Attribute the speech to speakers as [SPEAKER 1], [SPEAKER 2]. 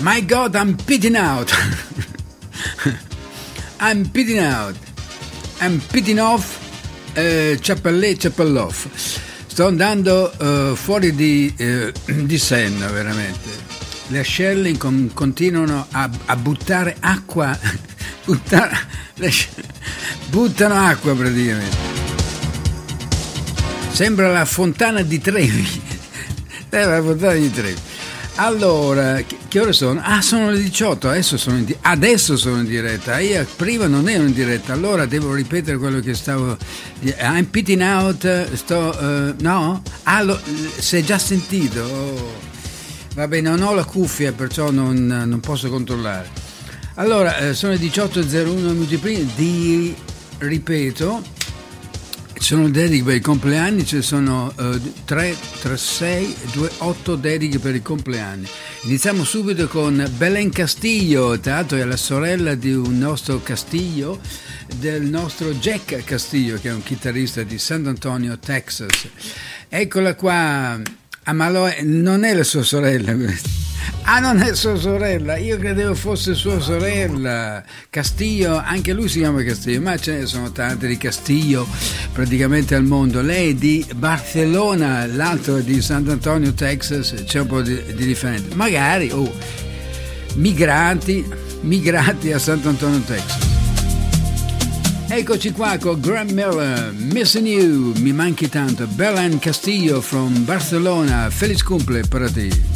[SPEAKER 1] My God, I'm pitting out. I'm pitting out. I'm pitting off. Ciappellè, Ciappelloff. Sto andando fuori di senno, veramente. Le ascelle continuano a buttare acqua. Buttano acqua praticamente. Sembra la fontana di Trevi. La fontana di Trevi. Allora, che ore sono? Sono le 18, adesso sono in diretta. Io prima non ero in diretta, allora devo ripetere quello che stavo. I'm pitting out, no? Si è già sentito. Oh. Va bene, non ho la cuffia, perciò non posso controllare. Allora, sono le 18.01 minuti prima, ripeto, sono dediche per i compleanni, ci sono 3, 6, 2, 8 dediche per i compleanni. Iniziamo subito con Belen Castillo, tra l'altro è la sorella di un nostro Castillo, del nostro Jack Castillo, che è un chitarrista di San Antonio, Texas. Eccola qua. Ma non è la sua sorella questa. Non è sua sorella, io credevo fosse sua sorella. Castillo, anche lui si chiama Castillo, ma ce ne sono tanti di Castillo praticamente al mondo. Lei è di Barcellona, l'altro è di San Antonio, Texas, c'è un po' di differenza. Magari, migrati a San Antonio, Texas. Eccoci qua con Graham Miller, Missing You, mi manchi tanto. Belen Castillo from Barcelona, feliz cumple per te.